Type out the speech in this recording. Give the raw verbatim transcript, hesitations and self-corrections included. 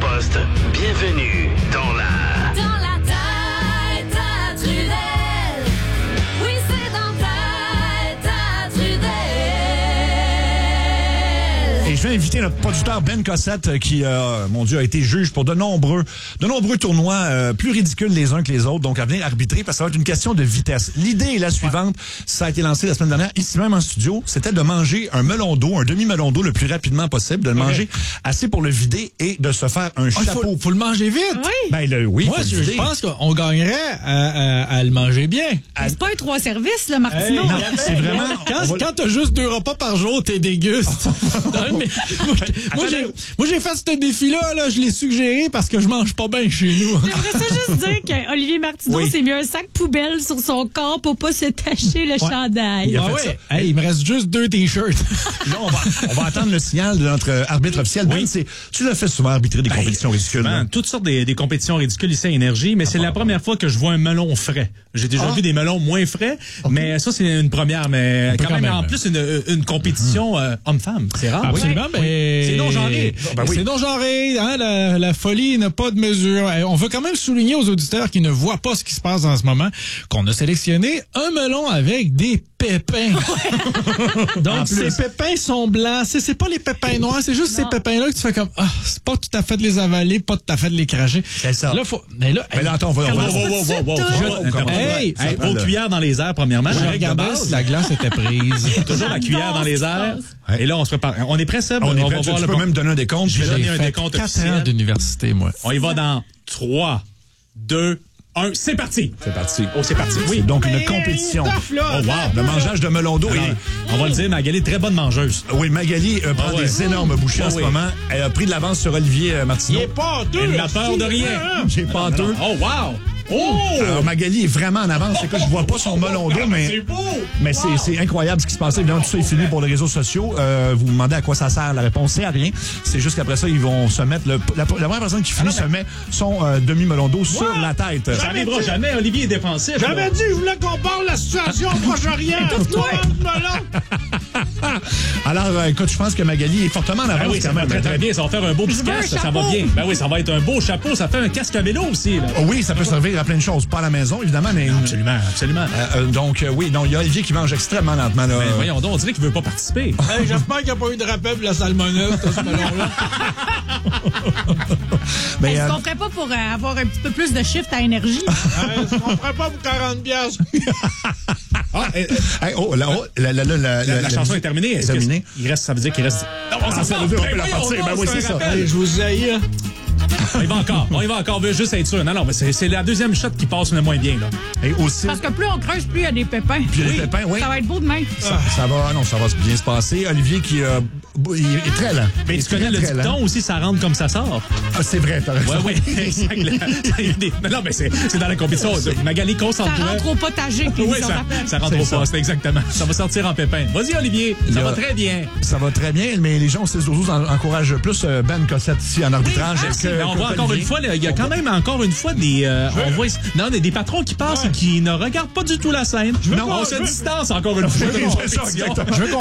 poste. Bienvenue dans la... Dans la tête à Trudel. Oui, c'est dans la tête à Trudel. Et je vais inviter notre producteur Ben Cossette qui, euh, mon Dieu, a été juge pour de nombreux, de nombreux tournois euh, plus ridicules les uns que les autres. Donc, à venir arbitrer parce que ça va être une question de vitesse. L'idée est la suivante. Ça a été lancé la semaine dernière, ici même en studio. C'était de manger un melon d'eau, un demi-melon d'eau le plus rapidement possible, de le manger assez pour le vider et de se faire un Ah, chapeau. faut, faut le manger vite. Oui. Ben, le, oui, Moi, faut le je, vider. je pense qu'on gagnerait à, à, à le manger bien. C'est pas un trois services, là, Martineau. Non, c'est vraiment... Quand, on va- quand t'as juste deux repas par jour, t'es dégustes. Non, mais moi, moi, j'ai, moi, j'ai fait ce défi-là, là, je l'ai suggéré parce que je mange pas bien chez nous. J'aimerais ça juste dire qu'Olivier Martineau Oui. s'est mis un sac poubelle sur son corps pour pas se tacher le chandail. Il a Ah fait ouais. Hey, il me reste juste deux t-shirts. Là, on va, on va attendre le signal de notre arbitre officiel. Ben, c'est, tu l'as fait souvent arbitrer des compétitions ridicules. Man, hein? toutes sortes des, des compétitions ridicules ici à Énergie, mais c'est la première fois que je vois un melon frais. J'ai déjà Ah. vu des melons moins frais, mais ça, c'est une première. Mais peut quand, quand même, même. en plus, une, une compétition euh, homme-femme. C'est rare. Absolument. Oui. Ben, C'est non-genré. Ben oui. C'est non-genré. Hein, la, la folie n'a pas de mesure. Eh, On veut quand même souligner aux auditeurs qui ne voient pas ce qui se passe en ce moment qu'on a sélectionné un melon avec des pépins. Donc, ces pépins sont blancs. C'est, c'est pas les pépins noirs, c'est juste Non. ces pépins-là que tu fais comme, ah, c'est pas tout à fait de les avaler, pas tout à fait de les cracher. C'est ça. Là, faut, mais là, Mais là, attends, on va... on va- Wow, wow, wow, wow, wow. Je- Comment- Hey, Hey, prend vos le- cuillères dans les airs, premièrement. je La règle de regardais base. si la glace était prise. Toujours la cuillère dans les airs. Et là, on se prépare. On est prêt, Seb? On est prêt. va Tu, voir tu le peux con- même donner un décompte. Je vais puis là, donner un Fait décompte quatre officiel. ans d'université, moi. On y va dans trois, deux, un. C'est parti! C'est parti. Oh, c'est parti. Oui. C'est donc une compétition. Oh, wow. Le mangeage de melon d'eau. Alors, Et, on va le dire, Magali est très bonne mangeuse. oui, Magali euh, prend Ah ouais. des énormes bouchées en Ah ce oui. moment. Elle a pris de l'avance sur Olivier euh, Martineau. pas Elle n'a peur de rien. J'ai pas deux. Oh, wow! Oh! Alors, Magali est vraiment en avance. Écoute, je vois pas son melon d'eau, mais, beau! mais c'est, c'est incroyable ce qui se passe. Évidemment, tout ça est filmé pour les réseaux sociaux. Euh, vous vous demandez à quoi ça sert. La réponse, c'est à rien. C'est juste qu'après ça, ils vont se mettre... Le, la, la première personne qui finit se met son euh, demi-melon d'eau sur la tête. Ça n'arrivera jamais. Olivier est défensif. J'avais dit, je voulais qu'on parle de la situation au Proche-Orient. Toi, Alors, euh, écoute, je pense que Magali est fortement en Ben avance oui, ça quand va même. très, très bien. Ça va faire un beau petit veux un casque. Ça chapeau. va bien. Ben oui, ça va être un beau chapeau. Ça fait un casque à vélo aussi. Là. Oh oui, ça peut servir à plein de choses. Pas à la maison, évidemment, mais... Absolument, absolument. Euh, euh, donc, euh, oui, donc il y a Olivier qui mange extrêmement lentement. Là. Ben voyons donc, on dirait qu'il veut pas participer. Hey, j'espère qu'il n'y a pas eu de rappel pour la salmonelle, ce melon-là. Mais, Est-ce euh, qu'on ferait pas pour euh, avoir un petit peu plus de shift à énergie? Est-ce qu'on ferait pas pour quarante piastres? Ah, euh, hey, oh, la, oh, la, la, la, la, la, la chanson est terminée. Est-ce que terminée. c'est- il reste, ça veut dire qu'il reste. Non, on s'en ça veut dire, on peut la partir. Ben oui, c'est ça. Hey, je vous haïs, hein. On y va encore. On y va encore. On veut juste être sûr. Non, non, mais c'est, c'est la deuxième shot qui passe le moins bien, là. Et aussi, Parce que plus on creuse, plus il y a des pépins. puis les pépins, oui. Ça va être beau demain. Ça, ça va, non, ça va bien se passer. Olivier qui euh, il est très lent. Mais Il tu est connais très, le très lent. dicton aussi, ça rentre comme ça sort. Ah, c'est vrai, t'as raison. Ouais, oui, exact. Il y a des- Non, mais c'est, c'est dans la compétition. Magali, Ça concentre-toi. rentre au potager, que Oui, l'émission ça, s'appelle. ça rentre C'est au ça. poste, exactement. Ça va sortir en pépin. Vas-y, Olivier. Ça Il y a- va très bien. Ça va très bien, mais les gens aussi encouragent plus euh, Ben Cossette ici en arbitrage. Merci. que- Mais on que voit encore Olivier. une fois, là, il y a quand même encore une fois des, euh, on voit, non, des, des patrons qui passent et qui ne regardent pas du tout la scène. Non, on je se veux- distance encore une fois. de la C'est ça, compétition. exactement. Je veux qu'on